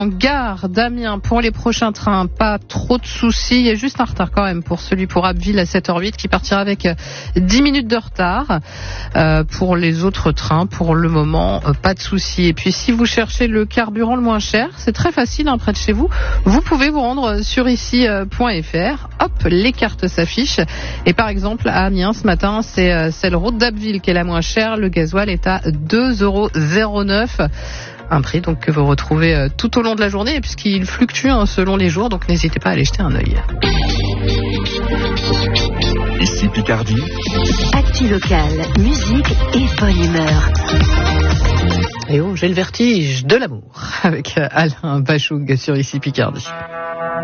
En gare d'Amiens pour les prochains trains, pas trop de soucis. Il y a juste un retard quand même pour celui pour Abbeville à 7h08 qui partira avec 10 minutes de retard. Pour les autres trains, pour le moment, pas de soucis. Et puis si vous cherchez le carburant le moins cher, c'est très facile près de chez vous. Vous pouvez vous rendre sur ici.fr. Hop, les cartes s'affichent. Et par exemple, à Amiens ce matin, c'est celle route d'Abbeville qui est la moins chère. Le gasoil est à 2,09 €. Un prix donc que vous retrouvez tout au long de la journée, puisqu'il fluctue selon les jours, donc n'hésitez pas à aller jeter un œil. Ici Picardie. Actu locale, musique et bonne humeur. Et oh, j'ai le vertige de l'amour avec Alain Bachung sur Ici Picardie.